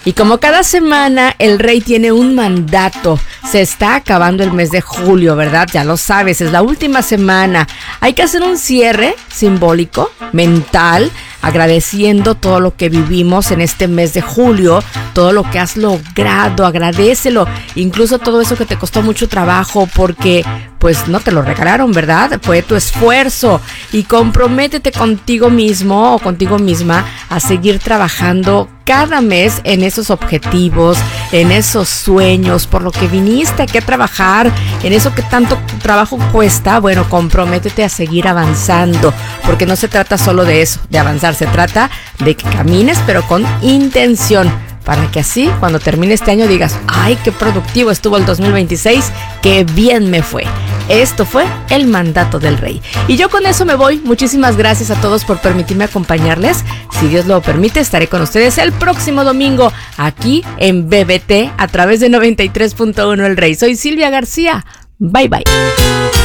Y como cada semana el rey tiene un mandato, se está acabando el mes de julio, ¿verdad? Ya lo sabes, es la última semana. Hay que hacer un cierre simbólico, mental, agradeciendo todo lo que vivimos en este mes de julio, todo lo que has logrado, agradécelo, incluso todo eso que te costó mucho trabajo porque pues no te lo regalaron, ¿verdad? Fue tu esfuerzo y comprométete contigo mismo o contigo misma a seguir trabajando cada mes en esos objetivos, en esos sueños, por lo que viniste aquí a trabajar, en eso que tanto trabajo cuesta. Bueno, comprométete a seguir avanzando, porque no se trata solo de eso, de avanzar, se trata de que camines, pero con intención, para que así, cuando termine este año, digas, ¡ay, qué productivo estuvo el 2026! ¡Qué bien me fue! Esto fue el mandato del rey. Y yo con eso me voy. Muchísimas gracias a todos por permitirme acompañarles. Si Dios lo permite, estaré con ustedes el próximo domingo aquí en BBT a través de 93.1 El Rey. Soy Silvia García. Bye, bye.